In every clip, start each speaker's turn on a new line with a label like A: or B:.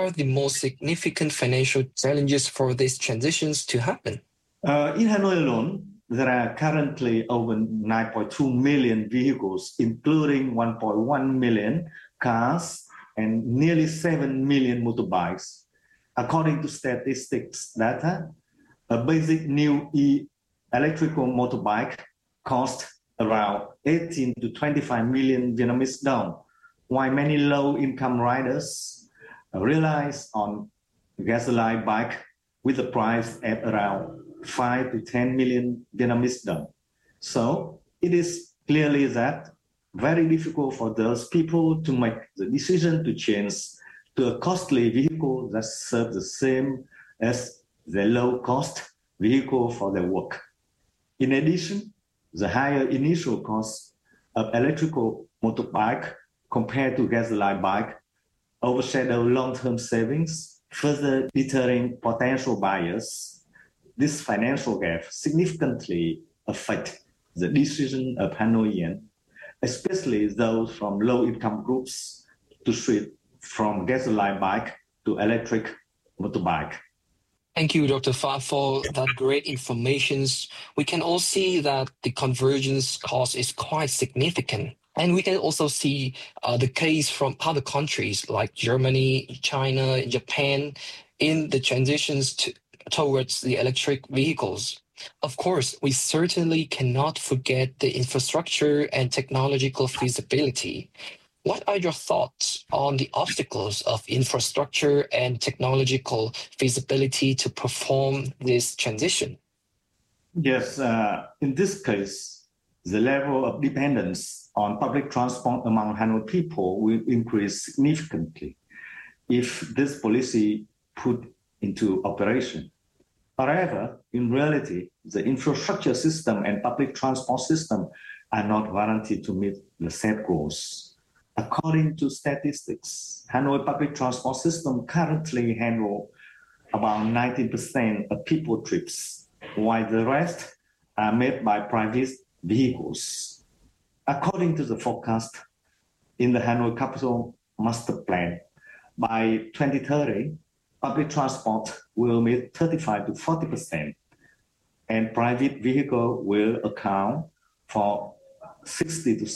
A: are the most significant financial challenges for these transitions to happen?
B: In Hanoi alone, there are currently over 9.2 million vehicles, including 1.1 million cars and nearly 7 million motorbikes. According to statistics data, a basic new electrical motorbike costs around 18 to 25 million Vietnamese dong, while many low-income riders rely on gasoline bike with a price at around 5 to 10 million Vietnamese dong. So it is clearly that very difficult for those people to make the decision to change to a costly vehicle that serves the same as the low-cost vehicle for their work. In addition, the higher initial cost of electrical motorbike compared to gasoline bike overshadow long-term savings, further deterring potential buyers. This financial gap significantly affects the decision of Hanoian, especially those from low-income groups, to switch from gasoline bike to electric motorbike.
A: Thank you, Dr. Phan, for that great information. We can all see that the convergence cost is quite significant. And we can also see the case from other countries like Germany, China, Japan in the transitions towards the electric vehicles. Of course, we certainly cannot forget the infrastructure and technological feasibility. What are your thoughts on the obstacles of infrastructure and technological feasibility to perform this transition?
B: Yes, in this case, the level of dependence on public transport among Hanoi people will increase significantly if this policy put into operation. However, in reality, the infrastructure system and public transport system are not guaranteed to meet the set goals. According to statistics, Hanoi public transport system currently handles about 19% of people trips, while the rest are made by private vehicles. According to the forecast in the Hanoi Capital Master Plan, by 2030, public transport will meet 35 to 40%, and private vehicle will account for 60 to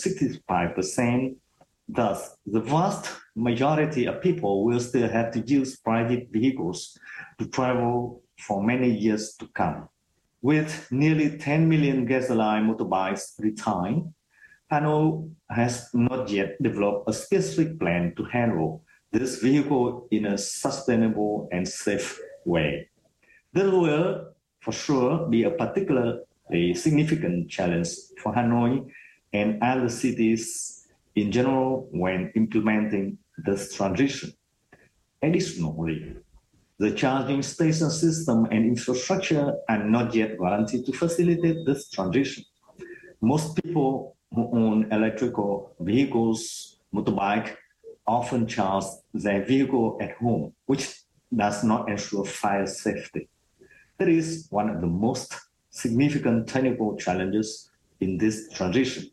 B: 65%. Thus, the vast majority of people will still have to use private vehicles to travel for many years to come. With nearly 10 million gasoline motorbikes retiring, Hanoi has not yet developed a specific plan to handle this vehicle in a sustainable and safe way. This will, for sure, be a particularly significant challenge for Hanoi and other cities in general when implementing this transition. Additionally, the charging station system and infrastructure are not yet guaranteed to facilitate this transition. Most people who own electrical vehicles, motorbike, often charge their vehicle at home, which does not ensure fire safety. That is one of the most significant technical challenges in this transition.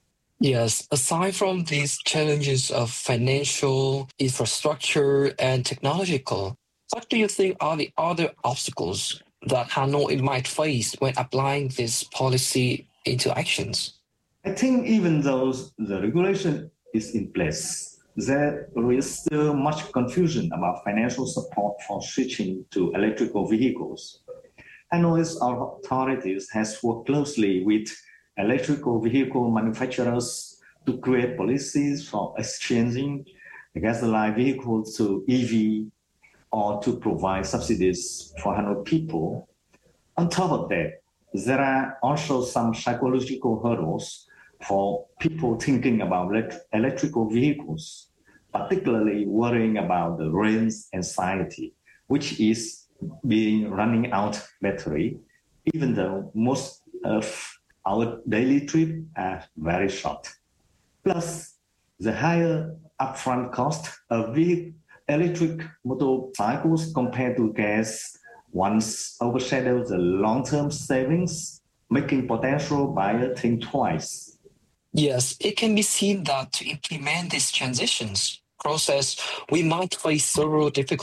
A: Yes, aside from these challenges of financial, infrastructure, and technological, what do you think are the other obstacles that Hanoi might face when applying this policy into actions?
B: I think even though the regulation is in place, there is still much confusion about financial support for switching to electrical vehicles. Hanoi's authorities has worked closely with electrical vehicle manufacturers to create policies for exchanging gasoline vehicles to EV or to provide subsidies for Hanoi people. On top of that, there are also some psychological hurdles for people thinking about electrical vehicles, particularly worrying about the range anxiety, which is being running out battery, even though most of our daily trips are very short. Plus, the higher upfront cost of electric motorcycles compared to gas once overshadows the long-term savings, making potential buyers think twice.
A: Yes, it can be seen that to implement these transitions process, we might face several difficulties